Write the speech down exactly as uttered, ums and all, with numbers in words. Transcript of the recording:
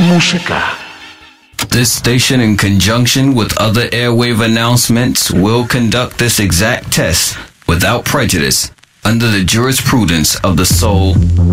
música. This station, in conjunction with other airwave announcements, will conduct this exact test without prejudice under the jurisprudence of the Soul